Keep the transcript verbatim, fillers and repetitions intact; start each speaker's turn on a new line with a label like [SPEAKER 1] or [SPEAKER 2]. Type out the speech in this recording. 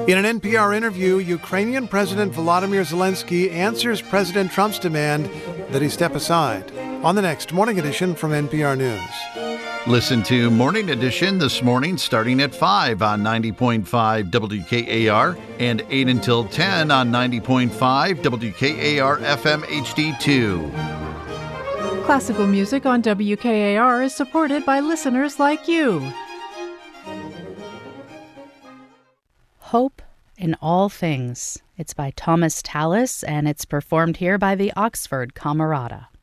[SPEAKER 1] In an N P R interview, Ukrainian President Volodymyr Zelensky answers President Trump's demand that he step aside. On the next Morning Edition from N P R News.
[SPEAKER 2] Listen to Morning Edition this morning starting at five on ninety point five W K A R and eight until ten on ninety point five W K A R F M H D two.
[SPEAKER 3] Classical music on W K A R is supported by listeners like you.
[SPEAKER 4] Hope in All Things. It's by Thomas Tallis, and it's performed here by the Oxford Camerata.